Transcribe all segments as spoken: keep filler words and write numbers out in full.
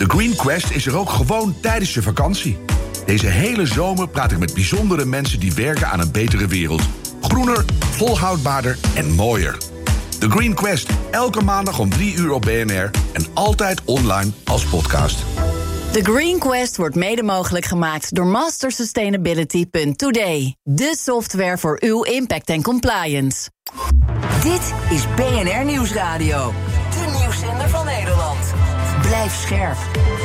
De Green Quest is er ook gewoon tijdens je vakantie. Deze hele zomer praat ik met bijzondere mensen die werken aan een betere wereld. Groener, volhoudbaarder en mooier. The Green Quest, elke maandag om drie uur op B N R en altijd online als podcast. The Green Quest wordt mede mogelijk gemaakt door master sustainability punt today. De software voor uw impact en compliance. Dit is B N R Nieuwsradio. De nieuwszender van Nederland. Blijf scherp.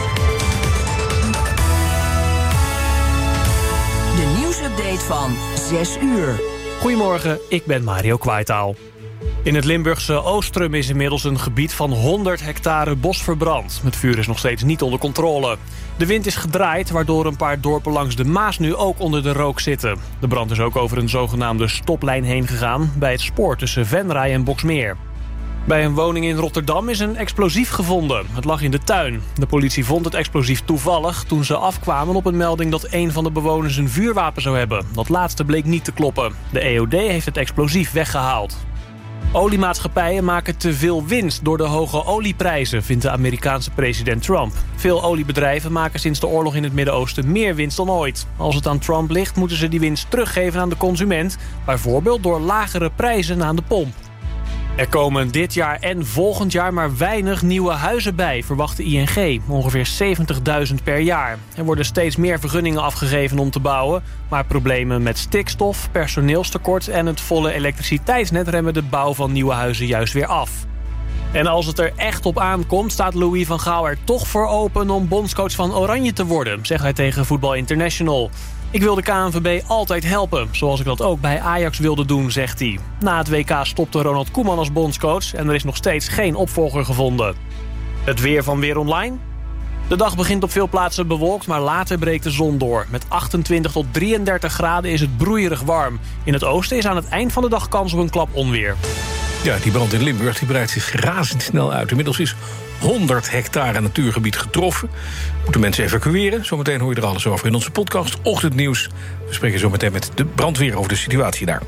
De nieuwsupdate van zes uur. Goedemorgen, ik ben Mario Kwaitaal. In het Limburgse Oostrum is inmiddels een gebied van honderd hectare bos verbrand. Het vuur is nog steeds niet onder controle. De wind is gedraaid, waardoor een paar dorpen langs de Maas nu ook onder de rook zitten. De brand is ook over een zogenaamde stoplijn heen gegaan bij het spoor tussen Venray en Boxmeer. Bij een woning in Rotterdam is een explosief gevonden. Het lag in de tuin. De politie vond het explosief toevallig toen ze afkwamen op een melding dat een van de bewoners een vuurwapen zou hebben. Dat laatste bleek niet te kloppen. De E O D heeft het explosief weggehaald. Oliemaatschappijen maken te veel winst door de hoge olieprijzen, vindt de Amerikaanse president Trump. Veel oliebedrijven maken sinds de oorlog in het Midden-Oosten meer winst dan ooit. Als het aan Trump ligt, moeten ze die winst teruggeven aan de consument, bijvoorbeeld door lagere prijzen aan de pomp. Er komen dit jaar en volgend jaar maar weinig nieuwe huizen bij, verwacht de I N G. Ongeveer zeventigduizend per jaar. Er worden steeds meer vergunningen afgegeven om te bouwen, maar problemen met stikstof, personeelstekort en het volle elektriciteitsnet remmen de bouw van nieuwe huizen juist weer af. En als het er echt op aankomt, staat Louis van Gaal er toch voor open om bondscoach van Oranje te worden, zegt hij tegen Voetbal International. Ik wil de K N V B altijd helpen, zoals ik dat ook bij Ajax wilde doen, zegt hij. Na het W K stopte Ronald Koeman als bondscoach en er is nog steeds geen opvolger gevonden. Het weer van Weer Online. De dag begint op veel plaatsen bewolkt, maar later breekt de zon door. Met achtentwintig tot drieëndertig graden is het broeierig warm. In het oosten is aan het eind van de dag kans op een klap onweer. Ja, die brand in Limburg die breidt zich razendsnel uit. Inmiddels is honderd hectare natuurgebied getroffen. Moeten mensen evacueren. Zometeen hoor je er alles over in onze podcast Ochtendnieuws. We spreken zo meteen met de brandweer over de situatie daar.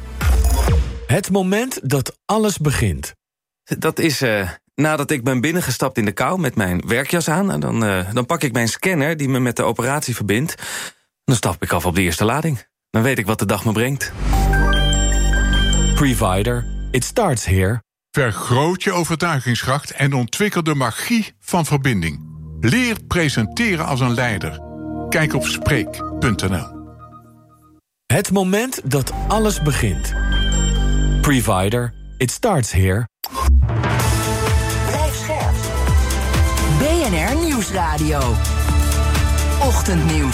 Het moment dat alles begint. Dat is uh, nadat ik ben binnengestapt in de kou met mijn werkjas aan. En dan, uh, dan pak ik mijn scanner die me met de operatie verbindt. Dan stap ik af op de eerste lading. Dan weet ik wat de dag me brengt. Provider, it starts here. Vergroot je overtuigingskracht en ontwikkel de magie van verbinding. Leer presenteren als een leider. Kijk op spreek punt n l. Het moment dat alles begint. Provider, it starts here. Blijf scherp. B N R Nieuwsradio. Ochtendnieuws.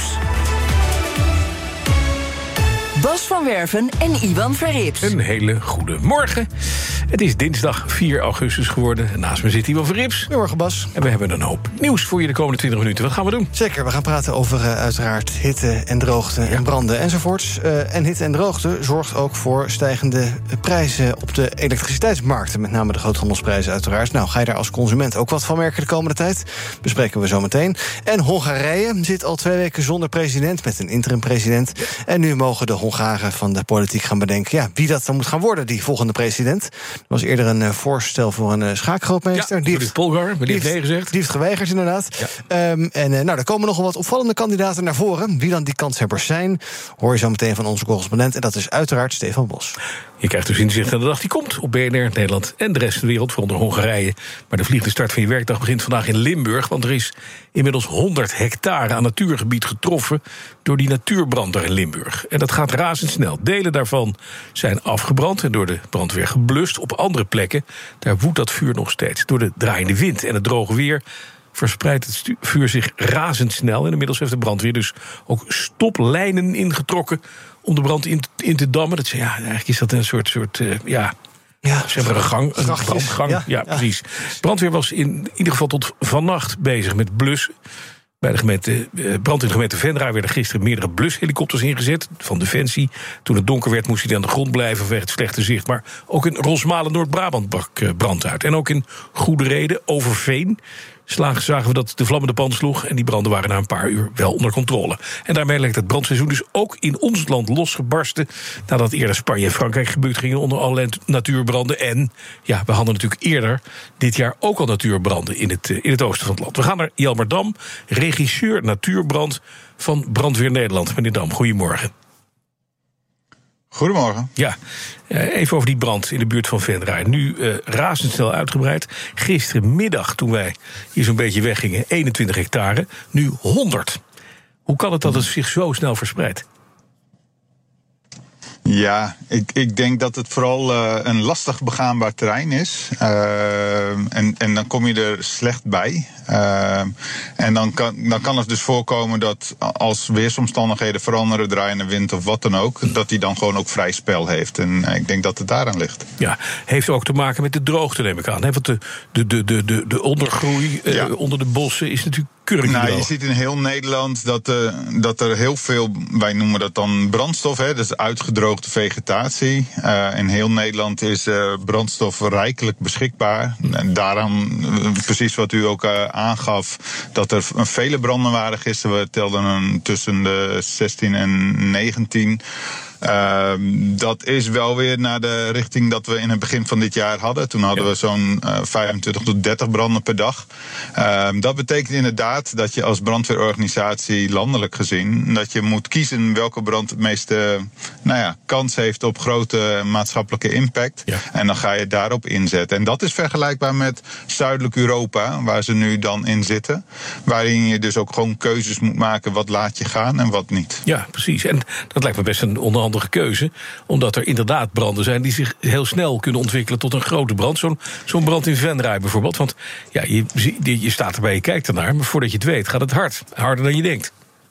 Bas van Werven en Iwan Verrips. Een hele goede morgen. Het is dinsdag vier augustus geworden. Naast me zit Iwan Verrips. Goedemorgen, Bas. En we hebben een hoop nieuws voor je de komende twintig minuten. Wat gaan we doen? Zeker, we gaan praten over uh, uiteraard hitte en droogte en branden enzovoorts. Uh, en hitte en droogte zorgt ook voor stijgende prijzen op de elektriciteitsmarkten. Met name de groothandelsprijzen uiteraard. Nou, ga je daar als consument ook wat van merken de komende tijd? Bespreken we zo meteen. En Hongarije zit al twee weken zonder president, met een interim-president. En nu mogen de Hongaren van de politiek gaan bedenken, ja, wie dat dan moet gaan worden, die volgende president. Er was eerder een uh, voorstel voor een uh, schaakgrootmeester. Ja, die heeft Polgar, maar die, die heeft nee gezegd. Die heeft geweigerd, inderdaad. Ja. Um, en uh, nou, er komen nogal wat opvallende kandidaten naar voren. Wie dan die kanshebbers zijn, hoor je zo meteen van onze correspondent. En dat is uiteraard Stefan Bos. Je krijgt dus inzicht aan de dag die komt op B N R, Nederland en de rest van de wereld, vooronder Hongarije. Maar de vliegende start van je werkdag begint vandaag in Limburg, want er is inmiddels honderd hectare aan natuurgebied getroffen door die natuurbrand daar in Limburg. En dat gaat razendsnel. Delen daarvan zijn afgebrand en door de brandweer geblust. Op andere plekken, daar woedt dat vuur nog steeds. Door de draaiende wind en het droge weer verspreidt het vuur zich razendsnel. En inmiddels heeft de brandweer dus ook stoplijnen ingetrokken om de brand in, in te dammen. Dat, ja, eigenlijk is dat een soort, soort uh, ja, ja, zeg maar een gang, een brandgang. Ja, ja, ja, precies. De brandweer was in ieder geval tot vannacht bezig met blussen. Bij de gemeente, eh, brand in de gemeente Venray werden gisteren meerdere blushelikopters ingezet van Defensie. Toen het donker werd moest hij aan de grond blijven vanwege het slechte zicht. Maar ook in Rosmalen, Noord-Brabant, brak eh, brand uit. En ook in Goederede, Overveen, Slagen, zagen we dat de vlammende pan sloeg en die branden waren na een paar uur wel onder controle. En daarmee lijkt het brandseizoen dus ook in ons land losgebarsten, nadat eerder Spanje en Frankrijk gebukt gingen onder allerlei natuurbranden. En ja, we hadden natuurlijk eerder dit jaar ook al natuurbranden in het, in het oosten van het land. We gaan naar Jelmer Dam, regisseur natuurbrand van Brandweer Nederland. Meneer Dam, goedemorgen. Goedemorgen. Ja, even over die brand in de buurt van Venray. Nu uh, razendsnel uitgebreid. Gisterenmiddag, toen wij hier zo'n beetje weggingen, eenentwintig hectare. Nu honderd. Hoe kan het dat het zich zo snel verspreidt? Ja, ik, ik denk dat het vooral uh, een lastig begaanbaar terrein is. Uh, en, en dan kom je er slecht bij. Uh, en dan kan, dan kan het dus voorkomen dat als weersomstandigheden veranderen, draaiende wind of wat dan ook, dat hij dan gewoon ook vrij spel heeft. En uh, ik denk dat het daaraan ligt. Ja, heeft ook te maken met de droogte, neem ik aan. Hè? Want de, de, de, de, de, de ondergroei uh, ja. onder de bossen is natuurlijk kurkje Nou, droog. je ziet in heel Nederland dat, uh, dat er heel veel, wij noemen dat dan brandstof, hè, dus uitgedroogde vegetatie. Uh, in heel Nederland is uh, brandstof rijkelijk beschikbaar. En daarom, uh, precies wat u ook uh, aangaf, dat er vele branden waren gisteren. We telden een tussen de zestien en negentien. Uh, dat is wel weer naar de richting dat we in het begin van dit jaar hadden. Toen hadden ja. we zo'n uh, vijfentwintig tot dertig branden per dag. Uh, dat betekent inderdaad dat je als brandweerorganisatie, landelijk gezien, dat je moet kiezen welke brand het meeste nou ja, kans heeft op grote maatschappelijke impact. Ja. En dan ga je daarop inzetten. En dat is vergelijkbaar met Zuidelijk Europa, waar ze nu dan in zitten. Waarin je dus ook gewoon keuzes moet maken, wat laat je gaan en wat niet. Ja, precies. En dat lijkt me best een onder handige keuze, omdat er inderdaad branden zijn die zich heel snel kunnen ontwikkelen tot een grote brand. Zo'n, zo'n brand in Venray bijvoorbeeld. Want ja, je, je staat erbij, je kijkt ernaar, maar voordat je het weet gaat het hard. Harder dan je denkt.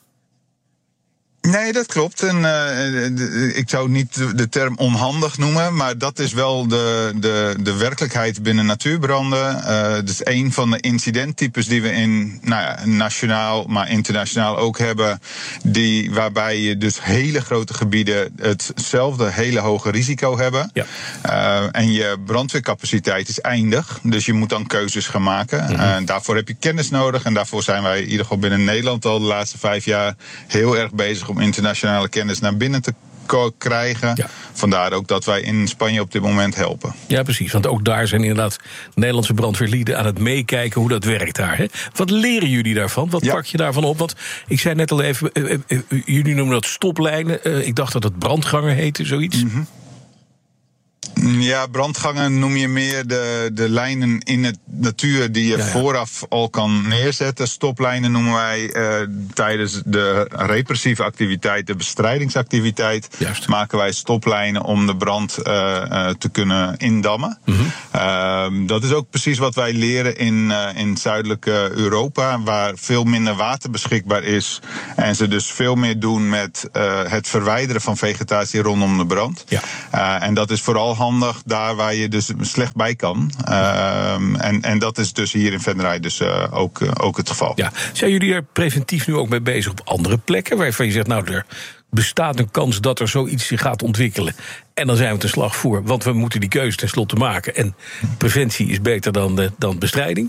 Nee, dat klopt. En uh, ik zou niet de, de term onhandig noemen, maar dat is wel de, de, de werkelijkheid binnen natuurbranden. Uh, dat is een van de incidenttypes die we in nou ja, nationaal, maar internationaal ook hebben, die, waarbij je dus hele grote gebieden hetzelfde hele hoge risico hebben. Ja. Uh, en je brandweercapaciteit is eindig, dus je moet dan keuzes gaan maken. Mm-hmm. Uh, daarvoor heb je kennis nodig en daarvoor zijn wij in ieder geval binnen Nederland al de laatste vijf jaar heel erg bezig om internationale kennis naar binnen te krijgen. Ja. Vandaar ook dat wij in Spanje op dit moment helpen. Ja, precies. Want ook daar zijn inderdaad Nederlandse brandweerlieden aan het meekijken hoe dat werkt daar. Hè? Wat leren jullie daarvan? Wat ja. pak je daarvan op? Want ik zei net al even, uh, uh, uh, jullie noemen dat stoplijnen. Uh, ik dacht dat het brandgangen heette, zoiets. Mm-hmm. Ja, brandgangen noem je meer de, de lijnen in de natuur die je ja, ja. vooraf al kan neerzetten. Stoplijnen noemen wij uh, tijdens de repressieve activiteit, de bestrijdingsactiviteit, Juist. maken wij stoplijnen om de brand uh, uh, te kunnen indammen. Mm-hmm. Uh, dat is ook precies wat wij leren in, uh, in zuidelijke Europa, waar veel minder water beschikbaar is en ze dus veel meer doen met uh, het verwijderen van vegetatie rondom de brand. Ja. Uh, en dat is vooral handig daar waar je dus slecht bij kan. Uh, en, en dat is dus hier in Venray dus uh, ook, uh, ook het geval. Ja. Zijn jullie er preventief nu ook mee bezig op andere plekken waarvan je zegt, nou, er bestaat een kans dat er zoiets zich gaat ontwikkelen en dan zijn we ten slag voor, want we moeten die keuze tenslotte maken en preventie is beter dan, uh, dan bestrijding?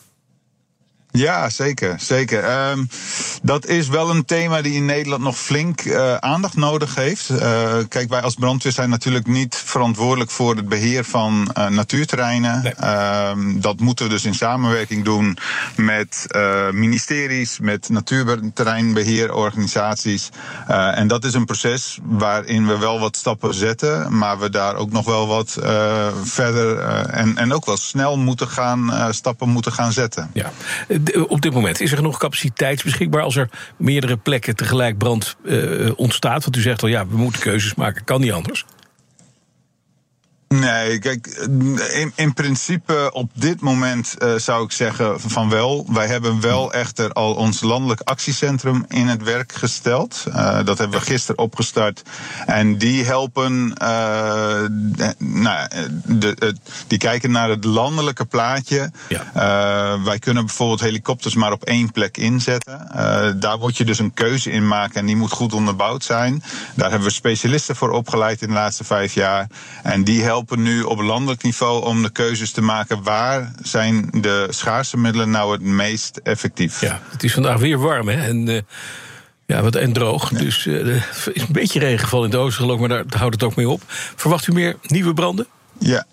Ja, zeker. zeker. Um, dat is wel een thema die in Nederland nog flink uh, aandacht nodig heeft. Uh, kijk, wij als brandweer zijn natuurlijk niet verantwoordelijk voor het beheer van uh, natuurterreinen. Nee. Um, dat moeten we dus in samenwerking doen met uh, ministeries, met natuurterreinbeheerorganisaties. Uh, en dat is een proces waarin we wel wat stappen zetten, maar we daar ook nog wel wat uh, verder uh, en, en ook wel snel moeten gaan, uh, stappen moeten gaan zetten. Ja. Op dit moment is er genoeg capaciteit beschikbaar als er meerdere plekken tegelijk brand uh, ontstaat? Want u zegt al, ja, we moeten keuzes maken, kan niet anders. Nee, kijk, in, in principe op dit moment uh, zou ik zeggen van wel. Wij hebben wel echter al ons landelijk actiecentrum in het werk gesteld. Uh, dat hebben we gisteren opgestart. En die helpen, uh, de, nou, de, de, die kijken naar het landelijke plaatje. Ja. Uh, wij kunnen bijvoorbeeld helikopters maar op één plek inzetten. Uh, daar moet je dus een keuze in maken en die moet goed onderbouwd zijn. Daar hebben we specialisten voor opgeleid in de laatste vijf jaar. En die helpen helpen nu op landelijk niveau om de keuzes te maken waar zijn de schaarse middelen nou het meest effectief. Ja, het is vandaag weer warm, hè? En, uh, ja, wat, en droog. Ja. Dus uh, er is een beetje regenval in het oosten, geloof ik, maar daar houdt het ook mee op. Verwacht u meer nieuwe branden? Ja.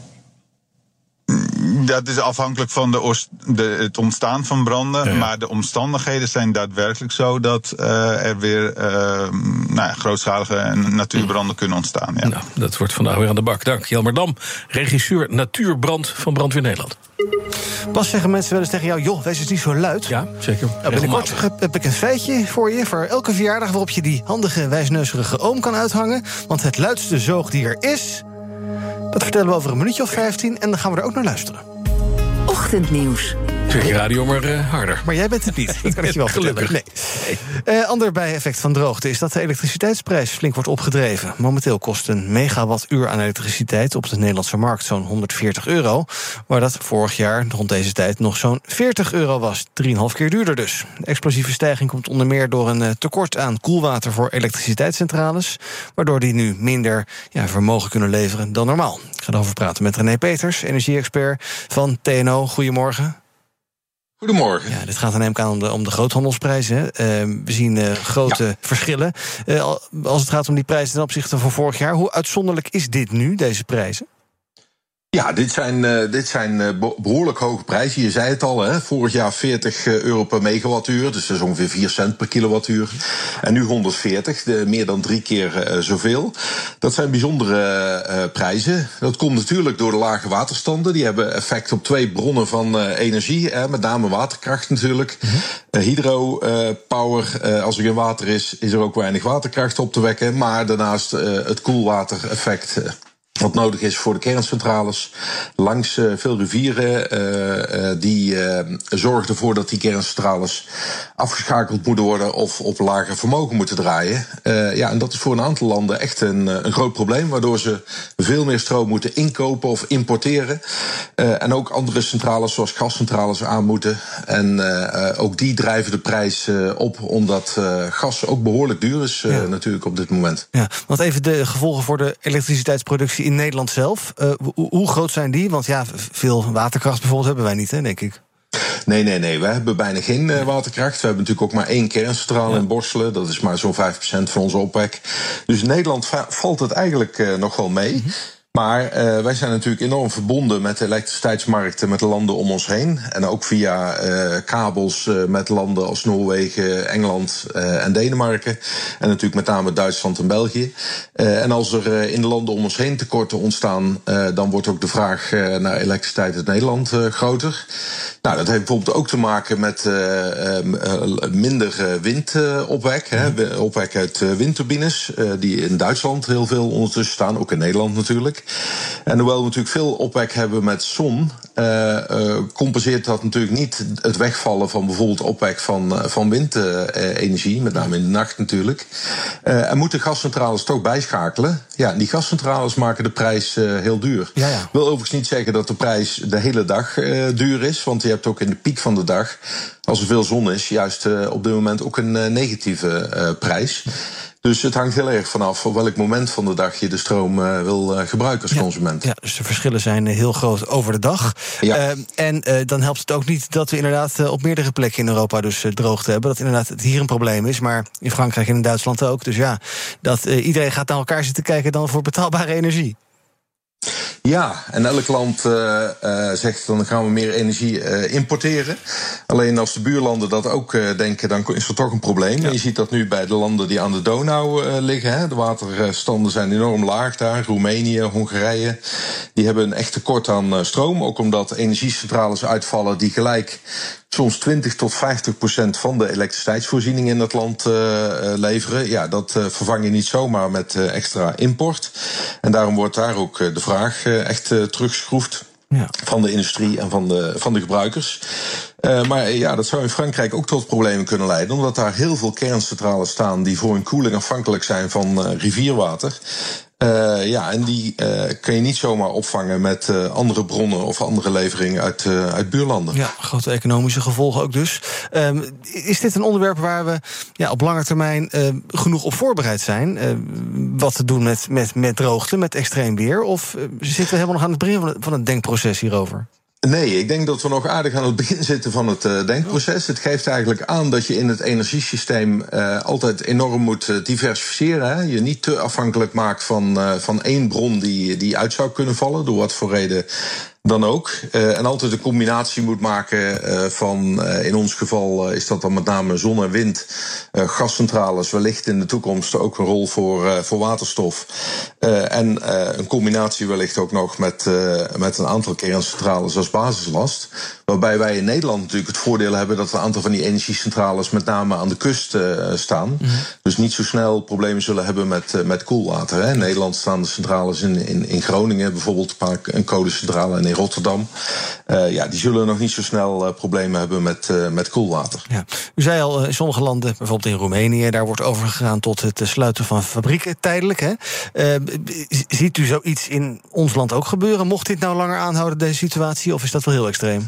Dat is afhankelijk van de, de, het ontstaan van branden. Ja. Maar de omstandigheden zijn daadwerkelijk zo dat uh, er weer uh, nou ja, grootschalige natuurbranden kunnen ontstaan. Ja. Nou, dat wordt vandaag weer aan de bak. Dank. Jelmer Dam, regisseur Natuurbrand van Brandweer Nederland. Bas, zeggen mensen wel eens tegen jou, joh, wees eens niet zo luid. Ja, zeker. Nou, binnenkort heb ik een feitje voor je, voor elke verjaardag waarop je die handige, wijsneuzerige oom kan uithangen. Want het luidste zoogdier is... Dat vertellen we over een minuutje of vijftien en dan gaan we er ook naar luisteren. Ochtendnieuws. Zeg je radio maar uh, harder. Maar jij bent het niet, dat kan ik je wel vertellen. Nee. Nee. Uh, ander bijeffect van droogte is dat de elektriciteitsprijs flink wordt opgedreven. Momenteel kost een megawattuur aan elektriciteit op de Nederlandse markt zo'n honderdveertig euro. Waar dat vorig jaar rond deze tijd nog zo'n veertig euro was. drieënhalf keer duurder dus. De explosieve stijging komt onder meer door een tekort aan koelwater voor elektriciteitscentrales. Waardoor die nu minder ja, vermogen kunnen leveren dan normaal. Ik ga erover praten met René Peters, energie-expert van T N O. Goedemorgen. Goedemorgen. Ja, dit gaat dan neem ik aan om de, om de groothandelsprijzen. Uh, we zien uh, grote ja. verschillen. Uh, als het gaat om die prijzen ten opzichte van vorig jaar, hoe uitzonderlijk is dit nu, deze prijzen? Ja, dit zijn, uh, dit zijn uh, behoorlijk hoge prijzen. Je zei het al, hè? Vorig jaar veertig euro per megawattuur. Dus dat is ongeveer vier cent per kilowattuur. En nu honderdveertig, de, meer dan drie keer uh, zoveel. Dat zijn bijzondere uh, prijzen. Dat komt natuurlijk door de lage waterstanden. Die hebben effect op twee bronnen van uh, energie. Hè? Met name waterkracht natuurlijk. Mm-hmm. Uh, hydropower, uh, uh, als er geen water is, is er ook weinig waterkracht op te wekken. Maar daarnaast uh, het koelwatereffect... Uh, wat nodig is voor de kerncentrales. Langs uh, veel rivieren uh, uh, die uh, zorgen ervoor dat die kerncentrales afgeschakeld moeten worden of op lager vermogen moeten draaien. Uh, ja, en dat is voor een aantal landen echt een, een groot probleem, waardoor ze veel meer stroom moeten inkopen of importeren. Uh, en ook andere centrales zoals gascentrales aan moeten. En uh, ook die drijven de prijs uh, op, omdat uh, gas ook behoorlijk duur is uh, ja. natuurlijk op dit moment. Ja, want even de gevolgen voor de elektriciteitsproductie in Nederland zelf. Uh, hoe, hoe groot zijn die? Want ja, veel waterkracht bijvoorbeeld hebben wij niet, hè, denk ik. Nee, nee, nee. We hebben bijna geen uh, waterkracht. We hebben natuurlijk ook maar één kerncentrale ja. in Borselen. Dat is maar zo'n vijf procent van onze opwek. Dus in Nederland va- valt het eigenlijk uh, nog wel mee. Mm-hmm. Maar uh, wij zijn natuurlijk enorm verbonden met de elektriciteitsmarkten met de landen om ons heen. En ook via uh, kabels uh, met landen als Noorwegen, Engeland uh, en Denemarken. En natuurlijk met name Duitsland en België. Uh, en als er uh, in de landen om ons heen tekorten ontstaan, uh, dan wordt ook de vraag uh, naar elektriciteit in Nederland uh, groter. Nou, dat heeft bijvoorbeeld ook te maken met uh, uh, minder uh, windopwek. Uh, hè, opwek uit uh, windturbines, uh, die in Duitsland heel veel ondertussen staan. Ook in Nederland natuurlijk. En hoewel we natuurlijk veel opwek hebben met zon, uh, uh, compenseert dat natuurlijk niet het wegvallen van bijvoorbeeld opwek van, uh, van windenergie, uh, met name in de nacht natuurlijk. Uh, en moeten gascentrales toch bijschakelen. Ja, die gascentrales maken de prijs uh, heel duur. Ja, ja. Ik wil overigens niet zeggen dat de prijs de hele dag uh, duur is, want je hebt ook in de piek van de dag, als er veel zon is, juist uh, op dit moment ook een uh, negatieve uh, prijs. Dus het hangt heel erg vanaf op welk moment van de dag je de stroom uh, wil uh, gebruiken als ja, consument. Ja, dus de verschillen zijn heel groot over de dag. Ja. Uh, en uh, dan helpt het ook niet dat we inderdaad uh, op meerdere plekken in Europa dus uh, droogte hebben. Dat inderdaad het hier een probleem is, maar in Frankrijk en in Duitsland ook. Dus ja, dat uh, iedereen gaat naar elkaar zitten kijken dan voor betaalbare energie. Ja, en elk land uh, uh, zegt dan gaan we meer energie uh, importeren. Alleen als de buurlanden dat ook uh, denken, dan is er toch een probleem. Ja. En je ziet dat nu bij de landen die aan de Donau uh, liggen. Hè. De waterstanden zijn enorm laag daar. Roemenië, Hongarije. Die hebben een echt tekort aan uh, stroom. Ook omdat energiecentrales uitvallen die gelijk soms twintig tot vijftig procent van de elektriciteitsvoorziening in dat land uh, leveren. Ja, dat uh, vervang je niet zomaar met uh, extra import. En daarom wordt daar ook uh, de vraag uh, echt uh, teruggeschroefd. Ja. Van de industrie en van de, van de gebruikers. Uh, maar ja, dat zou in Frankrijk ook tot problemen kunnen leiden, omdat daar heel veel kerncentrales staan die voor hun koeling afhankelijk zijn van uh, rivierwater. Uh, ja, en die uh, kun je niet zomaar opvangen met uh, andere bronnen of andere leveringen uit, uh, uit buurlanden. Ja, grote economische gevolgen ook dus. Um, is dit een onderwerp waar we ja, op lange termijn uh, genoeg op voorbereid zijn? Uh, wat te doen met, met, met droogte, met extreem weer? Of uh, zitten we helemaal nog aan het begin van het, van het denkproces hierover? Nee, ik denk dat we nog aardig aan het begin zitten van het uh, denkproces. Het geeft eigenlijk aan dat je in het energiesysteem uh, altijd enorm moet uh, diversificeren. Hè? Je niet te afhankelijk maakt van, uh, van één bron die, die uit zou kunnen vallen, door wat voor reden dan ook. Uh, en altijd een combinatie moet maken uh, van, uh, in ons geval uh, is dat dan met name zon en wind, uh, gascentrales, wellicht in de toekomst ook een rol voor, uh, voor waterstof. Uh, en uh, een combinatie wellicht ook nog met, uh, met een aantal kerncentrales als basislast. Waarbij wij in Nederland natuurlijk het voordeel hebben dat een aantal van die energiecentrales met name aan de kust uh, staan. Mm-hmm. Dus niet zo snel problemen zullen hebben met, uh, met koelwater. Hè. In Nederland staan de centrales in, in, in Groningen bijvoorbeeld, een kolencentrale en in Rotterdam. Uh, ja, die zullen nog niet zo snel uh, problemen hebben met, uh, met koelwater. Ja. U zei al, in sommige landen, bijvoorbeeld in Roemenië, daar wordt overgegaan tot het sluiten van fabrieken tijdelijk. Hè? Uh, ziet u zoiets in ons land ook gebeuren? Mocht dit nou langer aanhouden, deze situatie, of is dat wel heel extreem?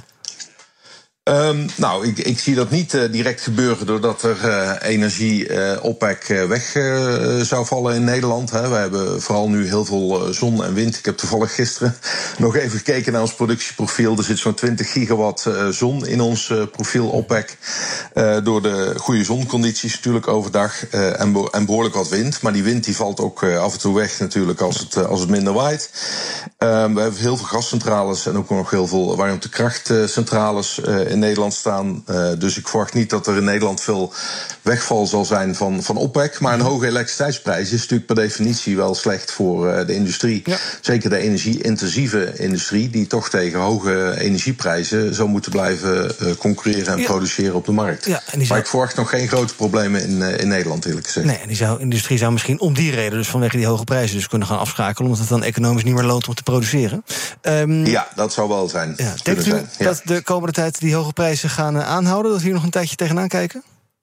Um, nou, ik, ik zie dat niet uh, direct gebeuren doordat er uh, energie uh, OPEC uh, weg uh, zou vallen in Nederland. Hè. We hebben vooral nu heel veel uh, zon en wind. Ik heb toevallig gisteren nog even gekeken naar ons productieprofiel. Er zit zo'n twintig gigawatt uh, zon in ons uh, profiel OPEC. Uh, door de goede zoncondities natuurlijk overdag uh, en, be- en behoorlijk wat wind. Maar die wind die valt ook uh, af en toe weg natuurlijk als het, uh, als het minder waait. Uh, we hebben heel veel gascentrales en ook nog heel veel warmtekrachtcentrales uh, in Nederland staan. Uh, dus ik verwacht niet dat er in Nederland veel wegval zal zijn van, van OPEC. Maar een hoge elektriciteitsprijs is natuurlijk per definitie wel slecht voor uh, de industrie. Ja. Zeker de energie-intensieve industrie, die toch tegen hoge energieprijzen zou moeten blijven uh, concurreren en ja. produceren op de markt. Ja, en zou... Maar ik verwacht nog geen grote problemen in, uh, in Nederland, eerlijk gezegd. Nee, en die zou, industrie zou misschien om die reden, dus vanwege die hoge prijzen, dus kunnen gaan afschakelen, omdat het dan economisch niet meer loont om te produceren. Um, ja, dat zou wel zijn. Ja, denkt u zijn. Ja. dat de komende tijd die hoge prijzen gaan aanhouden, dat we hier nog een tijdje tegenaan kijken?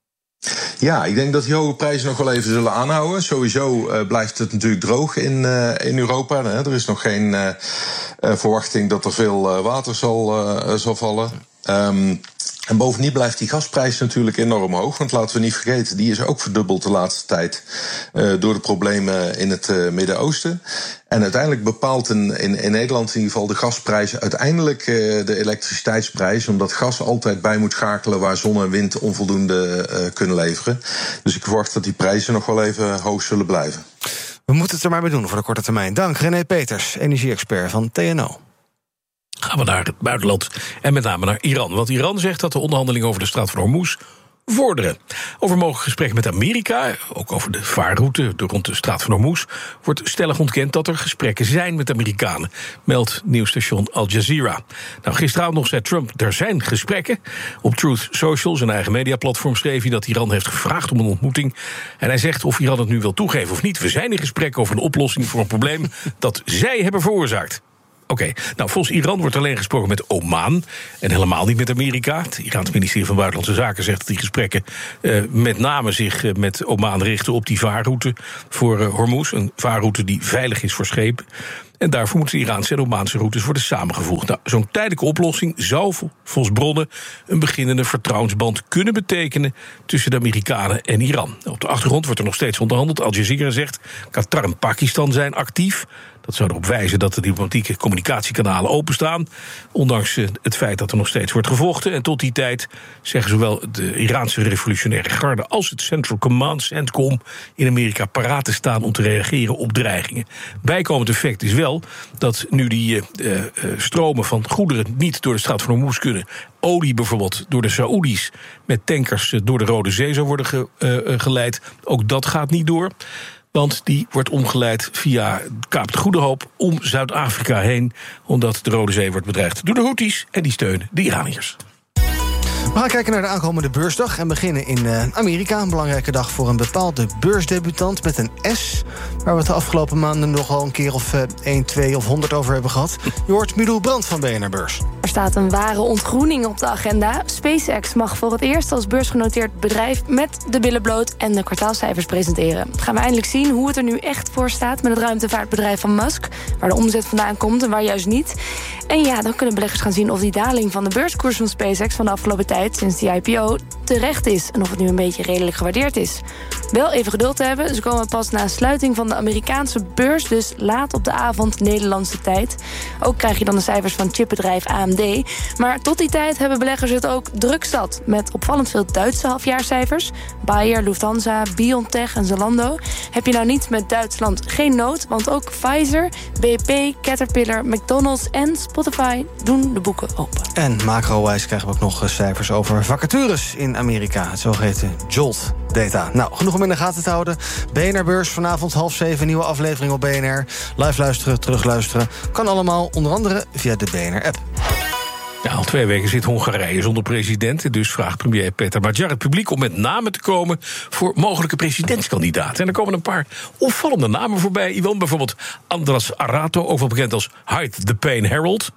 Ja, ik denk dat die hoge prijzen nog wel even zullen aanhouden. Sowieso uh, blijft het natuurlijk droog in, uh, in Europa. Hè. Er is nog geen uh, uh, verwachting dat er veel uh, water zal, uh, zal vallen. Um, En bovendien blijft die gasprijs natuurlijk enorm hoog. Want laten we niet vergeten, die is ook verdubbeld de laatste tijd uh, door de problemen in het uh, Midden-Oosten. En uiteindelijk bepaalt in, in, in Nederland in ieder geval de gasprijs uiteindelijk uh, de elektriciteitsprijs. Omdat gas altijd bij moet schakelen waar zon en wind onvoldoende uh, kunnen leveren. Dus ik verwacht dat die prijzen nog wel even hoog zullen blijven. We moeten het er maar mee doen voor de korte termijn. Dank, René Peters, energie-expert van T N O. Gaan we naar het buitenland en met name naar Iran. Want Iran zegt dat de onderhandelingen over de straat van Hormuz vorderen. Over mogelijk gesprekken met Amerika, ook over de vaarroute rond de straat van Hormuz, wordt stellig ontkend dat er gesprekken zijn met de Amerikanen, meldt nieuwsstation Al Jazeera. Nou, gisteravond nog zei Trump, er zijn gesprekken. Op Truth Social, zijn eigen mediaplatform, schreef hij dat Iran heeft gevraagd om een ontmoeting. En hij zegt of Iran het nu wil toegeven of niet. We zijn in gesprek over een oplossing voor een probleem dat zij hebben veroorzaakt. Oké, okay. Nou, volgens Iran wordt alleen gesproken met Oman en helemaal niet met Amerika. Het Iraans ministerie van Buitenlandse Zaken zegt dat die gesprekken uh, met name zich uh, met Oman richten op die vaarroute voor uh, Hormuz. Een vaarroute die veilig is voor schepen. En daarvoor moeten de Iraanse en Omaanse routes worden samengevoegd. Nou, zo'n tijdelijke oplossing zou volgens bronnen een beginnende vertrouwensband kunnen betekenen tussen de Amerikanen en Iran. Op de achtergrond wordt er nog steeds onderhandeld. Al Jazeera zegt, Qatar en Pakistan zijn actief. Dat zou erop wijzen dat de diplomatieke communicatiekanalen openstaan, ondanks het feit dat er nog steeds wordt gevochten. En tot die tijd zeggen zowel de Iraanse revolutionaire garde als het Central Command, CENTCOM, in Amerika paraat te staan om te reageren op dreigingen. Bijkomend effect is wel dat nu die uh, uh, stromen van goederen niet door de straat van Hormuz kunnen, olie bijvoorbeeld door de Saoedi's met tankers door de Rode Zee zou worden ge, uh, geleid. Ook dat gaat niet door. Want die wordt omgeleid via Kaap de Goede Hoop om Zuid-Afrika heen, omdat de Rode Zee wordt bedreigd door de Houthis en die steunen de Iraniërs. We gaan kijken naar de aankomende beursdag en beginnen in uh, Amerika. Een belangrijke dag voor een bepaalde beursdebutant met een S, waar we het de afgelopen maanden nogal een keer of uh, één, twee of honderd over hebben gehad. Je hoort Miroel Brandt van B N R Beurs. Er staat een ware ontgroening op de agenda. SpaceX mag voor het eerst als beursgenoteerd bedrijf met de billen bloot en de kwartaalcijfers presenteren. Gaan we eindelijk zien hoe het er nu echt voor staat met het ruimtevaartbedrijf van Musk, waar de omzet vandaan komt en waar juist niet. En ja, dan kunnen beleggers gaan zien of die daling van de beurskoers van SpaceX van de afgelopen tijd, sinds die I P O, terecht is en of het nu een beetje redelijk gewaardeerd is. Wel even geduld te hebben, ze komen pas na sluiting van de Amerikaanse beurs, dus laat op de avond Nederlandse tijd. Ook krijg je dan de cijfers van chipbedrijf A M D. Maar tot die tijd hebben beleggers het ook druk zat, met opvallend veel Duitse halfjaarcijfers. Bayer, Lufthansa, BioNTech en Zalando. Heb je nou niet met Duitsland geen nood, want ook Pfizer, B P, Caterpillar, McDonald's en Spotify doen de boeken open. En macro-wijs krijgen we ook nog cijfers over vacatures in Amerika. Het zogeheten Jolt Data. Nou, genoeg om in de gaten te houden. B N R-beurs vanavond half zeven, nieuwe aflevering op B N R. Live luisteren, terugluisteren. Kan allemaal onder andere via de B N R-app. Ja, al twee weken zit Hongarije zonder president. Dus vraagt premier Peter Magyar het publiek om met namen te komen voor mogelijke presidentskandidaten. En er komen een paar opvallende namen voorbij. Iwan, bijvoorbeeld Andras Arato, ook wel bekend als Hyde the Pain Herald.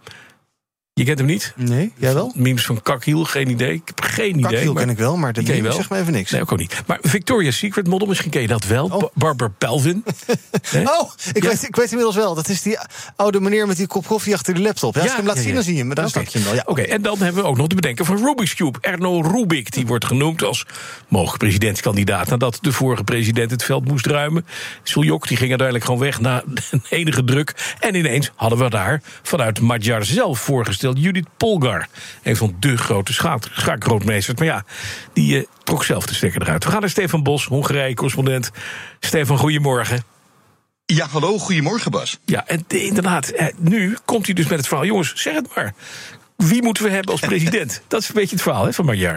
Je kent hem niet? Nee, jij wel? Memes van Kakhiel, geen idee. Ik heb geen idee. Kakhiel maar... ken ik wel, maar de ken je wel? Zegt me even niks. Nee, ook, ook niet. Maar Victoria's Secret model, misschien ken je dat wel. Oh. Barbara Palvin. Nee? Oh, ik, ja? weet, ik weet inmiddels wel. Dat is die oude meneer met die kop koffie achter de laptop. Ja, als ja, ik hem laat ja, zien, ja. dan zie je hem. Maar dan okay. je hem wel. Ja. Oké, okay, en dan hebben we ook nog de bedenker van Rubik's Cube. Erno Rubik, die wordt genoemd als mogelijk presidentskandidaat nadat de vorige president het veld moest ruimen. Suljok, die ging uiteindelijk gewoon weg na een enige druk. En ineens hadden we daar vanuit Magyar zelf voorgesteld Judith Polgar. Een van de grote schaakgrootmeesters. Maar ja, die uh, trok zelf de stekker eruit. We gaan naar Stefan Bos, Hongarije-correspondent. Stefan, goedemorgen. Ja, hallo, goedemorgen Bas. Ja, en nu nu komt hij dus met het verhaal. Jongens, zeg het maar. Wie moeten we hebben als president? Dat is een beetje het verhaal hè, van Magyar.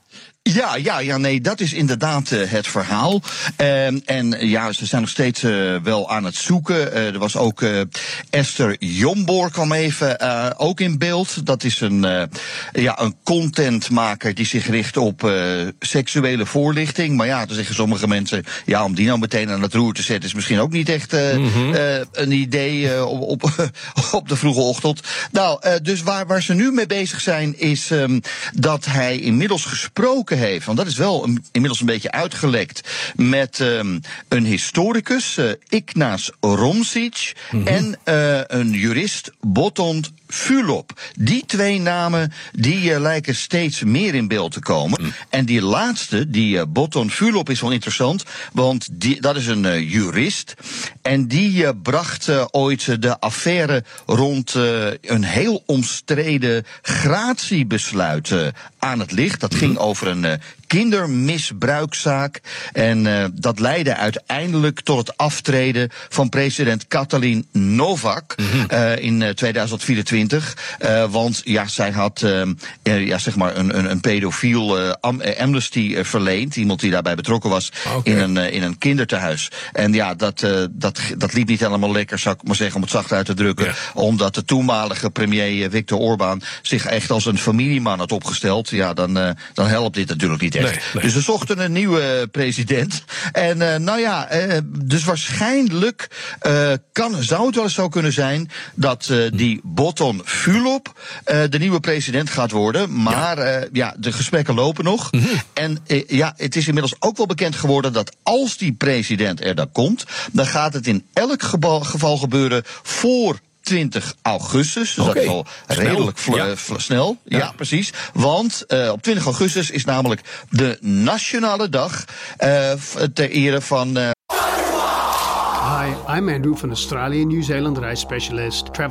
Ja, ja, ja, nee, dat is inderdaad uh, het verhaal. Um, en ja, ze zijn nog steeds uh, wel aan het zoeken. Uh, er was ook uh, Esther Jomboor kwam even uh, ook in beeld. Dat is een, uh, ja, een contentmaker die zich richt op uh, seksuele voorlichting. Maar ja, dan zeggen sommige mensen, ja, om die nou meteen aan het roer te zetten is misschien ook niet echt uh, mm-hmm. uh, een idee uh, op, op, op de vroege ochtend. Nou, uh, dus waar, waar ze nu mee bezig zijn is um, dat hij inmiddels gesproken heeft, want dat is wel een, inmiddels een beetje uitgelekt, met um, een historicus, uh, Ignaz Romšić, mm-hmm. en uh, een jurist, Botond Fulop. Die twee namen die uh, lijken steeds meer in beeld te komen. Mm. En die laatste, die uh, Botond Fulop, is wel interessant, want die, dat is een uh, jurist. En die uh, bracht uh, ooit uh, de affaire rond uh, een heel omstreden gratiebesluit uh, aan het licht. Dat ging over een uh, kindermisbruikzaak. En uh, dat leidde uiteindelijk tot het aftreden van president Katalin Novak mm-hmm. uh, in uh, tweeduizend vierentwintig. Uh, want ja, zij had uh, uh, ja, zeg maar een, een, een pedofiel uh, am- amnesty uh, verleend. Iemand die daarbij betrokken was okay. in, een, uh, in een kindertehuis. En ja, dat, uh, dat, dat liep niet helemaal lekker, zou ik maar zeggen, om het zacht uit te drukken. Ja. Omdat de toenmalige premier uh, Viktor Orbán zich echt als een familieman had opgesteld. Ja, dan, uh, dan helpt dit natuurlijk niet echt. Nee, nee. Dus ze zochten een nieuwe president. En uh, nou ja, uh, dus waarschijnlijk uh, kan, zou het wel eens zo kunnen zijn dat uh, die Botond Fulop uh, de nieuwe president gaat worden. Maar ja, uh, ja de gesprekken lopen nog. Mm-hmm. En uh, ja, het is inmiddels ook wel bekend geworden dat als die president er dan komt, dan gaat het in elk geval, geval gebeuren voor twintig augustus. Dus okay. Dat is al redelijk snel. Vl- ja. Vl- snel. Ja, ja precies. Want uh, op twintig augustus is namelijk de nationale dag uh, ter ere van... Uh... Hi, I'm Andrew van Australian New Zealand reisspecialist. Travel